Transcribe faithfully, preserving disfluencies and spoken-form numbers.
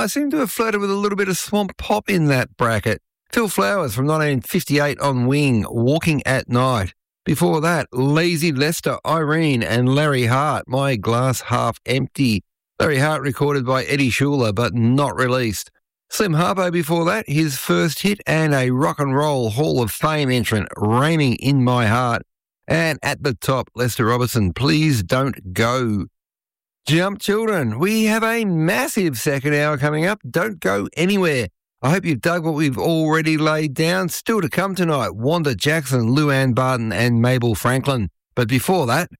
I seem to have flirted with a little bit of swamp pop in that bracket. Phil Flowers from nineteen fifty-eight on Wing, Walking at Night. Before that, Lazy Lester, Irene and Larry Hart, My Glass Half Empty. Larry Hart recorded by Eddie Schuler but not released. Slim Harpo before that, his first hit and a rock and roll Hall of Fame entrant, Raining in My Heart. And at the top, Lester Robertson, Please Don't Go. Jump Children, we have a massive second hour coming up. Don't go anywhere. I hope you've dug what we've already laid down. Still to come tonight, Wanda Jackson, Luann Barton and Mabel Franklin. But before that,